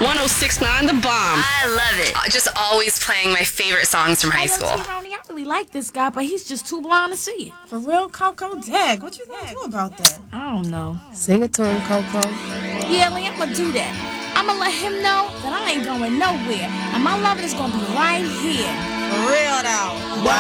106.9 The Bomb. I love it. Just always playing my favorite songs from high school. Tony, I really like this guy, but he's just too blind to see it. For real, Coco? Dag, what you gonna do about that? I don't know. Sing it to him, Coco. Yeah, Lee, I'm gonna do that. I'm gonna let him know that I ain't going nowhere, and my love is gonna be right here. For real, though.